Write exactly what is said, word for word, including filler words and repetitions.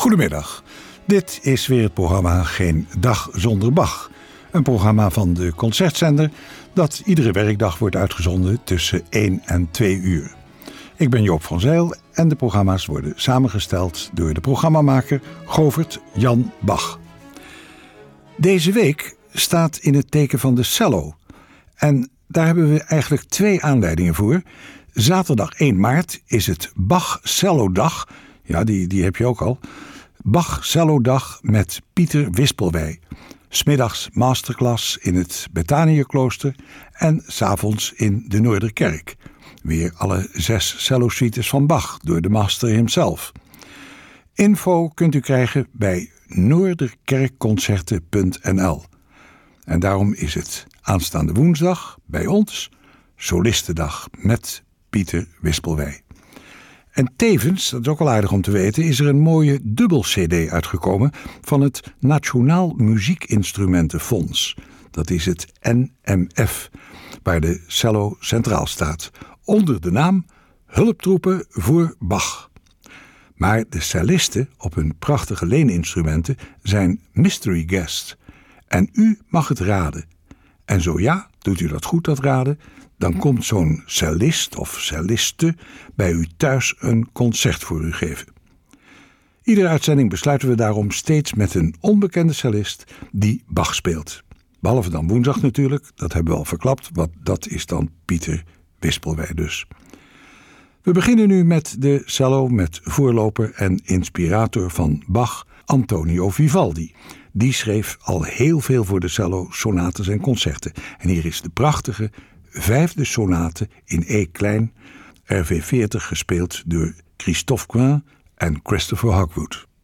Goedemiddag. Dit is weer het programma Geen Dag Zonder Bach. Een programma van de Concertzender dat iedere werkdag wordt uitgezonden tussen één en twee uur. Ik ben Joop van Zijl en de programma's worden samengesteld door de programmamaker Govert Jan Bach. Deze week staat in het teken van de cello. En daar hebben we eigenlijk twee aanleidingen voor. Zaterdag één maart is het Bach Cello-dag. Ja, die, die heb je ook al. Bach Cello-dag met Pieter Wispelwij. 'S Middags masterclass in het Betaniëklooster en 's avonds in de Noorderkerk. Weer alle zes cello-suites van Bach door de master himself. Info kunt u krijgen bij noorderkerkconcerten punt n l. En daarom is het aanstaande woensdag bij ons Solistendag met Pieter Wispelwij. En tevens, dat is ook wel aardig om te weten, is er een mooie dubbel-cd uitgekomen van het Nationaal Muziekinstrumentenfonds. Dat is het N M F, waar de cello centraal staat, onder de naam Hulptroepen voor Bach. Maar de cellisten op hun prachtige leeninstrumenten zijn mystery guests. En u mag het raden. En zo ja, doet u dat goed, dat raden, dan komt zo'n cellist of celliste bij u thuis een concert voor u geven. Iedere uitzending besluiten we daarom steeds met een onbekende cellist die Bach speelt. Behalve dan woensdag natuurlijk, dat hebben we al verklapt, want dat is dan Pieter Wispelwij dus. We beginnen nu met de cello met voorloper en inspirator van Bach, Antonio Vivaldi. Die schreef al heel veel voor de cello, sonates en concerten. En hier is de prachtige vijfde sonate in E klein, R V veertig gespeeld door Christophe Quin en Christopher Hogwood.